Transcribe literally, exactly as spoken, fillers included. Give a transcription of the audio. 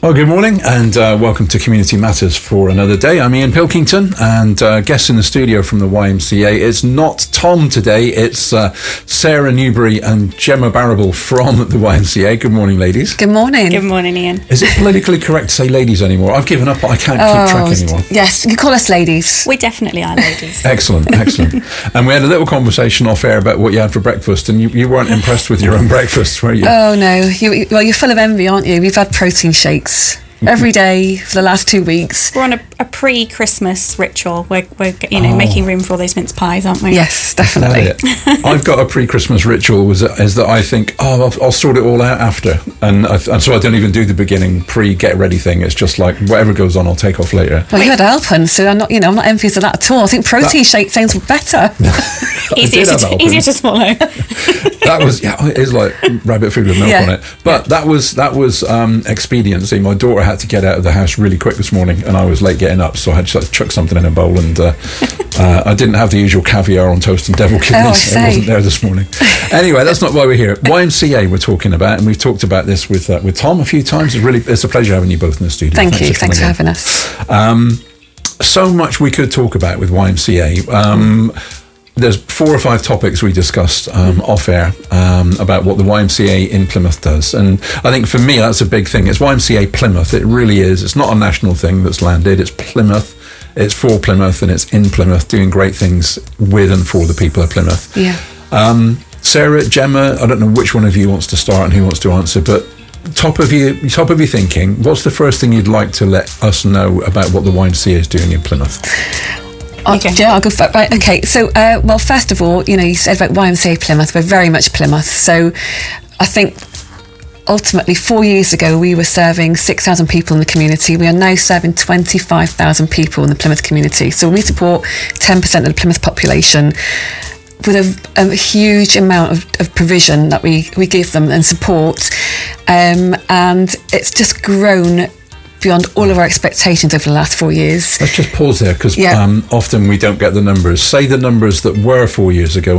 Well, good morning and uh, welcome to Community Matters for another day. I'm Ian Pilkington and uh, guests in the studio from the Y M C A. It's not Tom today, it's uh, Sarah Newbury and Gemma Barrable from the Y M C A. Good morning, ladies. Good morning. Good morning, Ian. Is it politically correct to say ladies anymore? I've given up, I can't oh, keep track anymore. Yes, you call us ladies. We definitely are ladies. Excellent, excellent. And we had a little conversation off air about what you had for breakfast, and you, you weren't impressed with your own breakfast, were you? Oh, no. You, well, you're full of envy, aren't you? We've had protein shakes every day for the last two weeks. We're on a, a pre-Christmas ritual. We're, we're you know, Oh. making room for all those mince pies, aren't we? Yes, definitely. That I've got a pre-Christmas ritual was is that I think, oh, I'll, I'll sort it all out after, and, I, and so I don't even do the beginning pre-get ready thing. It's just like whatever goes on, I'll take off later. Well, you had Alpen, so I'm not, you know, I'm not envious of that at all. I think protein That- shake sounds better. Easier, did have to, Alpen. easier to swallow. That was yeah, it is like rabbit food with milk Yeah. on it. But that was that was um, expediency. My daughter had to get out of the house really quick this morning, and I was late getting up, so I had to like, chuck something in a bowl, and uh, uh, I didn't have the usual caviar on toast and devil Oh, I kidneys. see. It wasn't there this morning. Anyway, that's not why we're here. Y M C A we're talking about, and we've talked about this with uh, with Tom a few times. It's really it's a pleasure having you both in the studio. Thank you. Thanks for coming in. having us. Um, so much we could talk about with Y M C A. Um, there's four or five topics we discussed um, off air um, about what the Y M C A in Plymouth does. And I think for me, that's a big thing. It's Y M C A Plymouth. It really is. It's not a national thing that's landed. It's Plymouth. It's for Plymouth and it's in Plymouth, doing great things with and for the people of Plymouth. Yeah. Um, Sarah, Gemma, I don't know which one of you wants to start and who wants to answer, but top of your top of your thinking, what's the first thing you'd like to let us know about what the Y M C A is doing in Plymouth? I'll, Okay. yeah, I'll go for it. Right, okay. So, uh, well, first of all, you know, you said about Y M C A Plymouth. We're very much Plymouth. So I think ultimately four years ago, we were serving six thousand people in the community. We are now serving twenty-five thousand people in the Plymouth community. So we support ten percent of the Plymouth population with a, a huge amount of, of provision that we, we give them and support. Um, and it's just grown beyond all of our expectations over the last four years. Let's just pause there because Yeah. um, often we don't get the numbers. Say the numbers that were four years ago